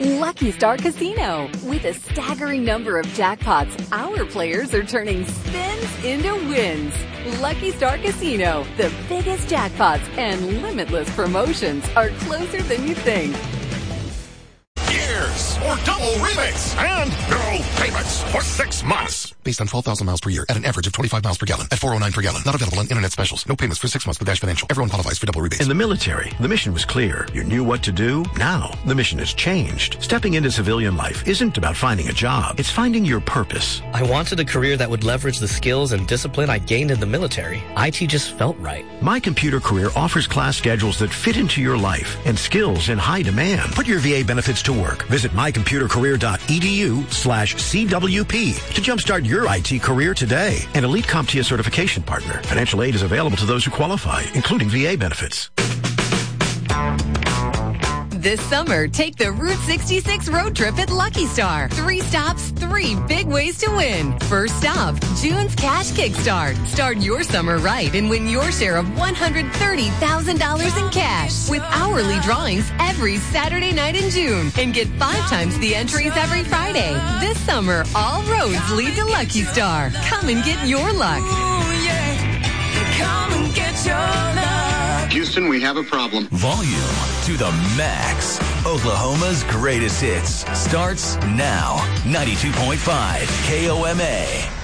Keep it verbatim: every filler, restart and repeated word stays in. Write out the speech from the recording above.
Lucky Star Casino. With a staggering number of jackpots, our players are turning spins into wins. Lucky Star Casino. The biggest jackpots and limitless promotions are closer than you think. Years or double rebates and no payments for six months. Based on twelve thousand miles per year at an average of twenty-five miles per gallon at four oh nine per gallon. Not available on internet specials. No payments for six months with Dash Financial. Everyone qualifies for double rebates. In the military, the mission was clear. You knew what to do. Now, the mission has changed. Stepping into civilian life isn't about finding a job. It's finding your purpose. I wanted a career that would leverage the skills and discipline I gained in the military. I T just felt right. My Computer Career offers class schedules that fit into your life and skills in high demand. Put your V A benefits to work. Visit my computer career dot e d u slash C W P to jumpstart your I T career today. An Elite CompTIA certification partner. Financial aid is available to those who qualify, including V A benefits. This summer, take the Route sixty-six road trip at Lucky Star. Three stops, three big ways to win. First stop, June's Cash Kickstart. Start your summer right and win your share of one hundred thirty thousand dollars in cash with hourly drawings every Saturday night in June. And get five times the entries every Friday. This summer, all roads lead to Lucky Star. Come and get your luck. Ooh, yeah. Come and get your luck. Houston, we have a problem. Volume to the max. Oklahoma's greatest hits starts now. ninety-two point five K O M A.